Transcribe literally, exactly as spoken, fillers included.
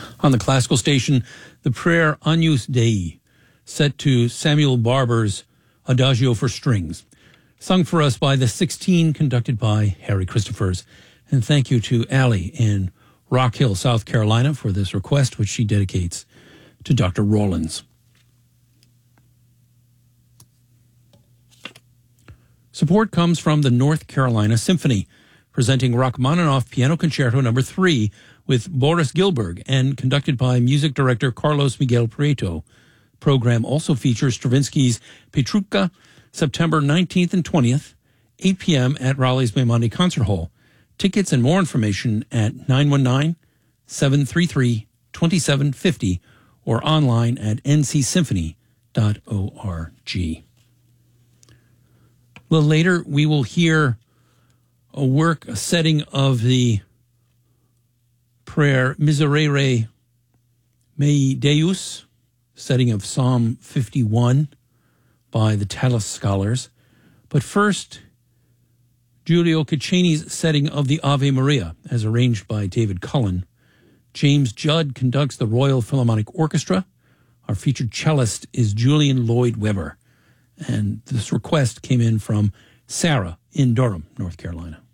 On the classical station, the prayer Agnus Dei, set to Samuel Barber's Adagio for Strings, sung for us by the sixteen, conducted by Harry Christophers. And thank you to Allie in Rock Hill, South Carolina, for this request, which she dedicates to Doctor Rawlins. Support comes from the North Carolina Symphony, presenting Rachmaninoff Piano Concerto Number three with Boris Gilberg and conducted by music director Carlos Miguel Prieto. Program also features Stravinsky's Petrushka, September nineteenth and twentieth, eight p.m. at Raleigh's Maimonides Concert Hall. Tickets and more information at nine one nine, seven three three, two seven five zero or online at n c symphony dot org. A little later, we will hear a work, a setting of the prayer Miserere Mei Deus, setting of Psalm fifty-one by the Tallis Scholars. But first, Giulio Caccini's setting of the Ave Maria, as arranged by David Cullen. James Judd conducts the Royal Philharmonic Orchestra. Our featured cellist is Julian Lloyd Webber. And this request came in from Sarah in Durham, North Carolina.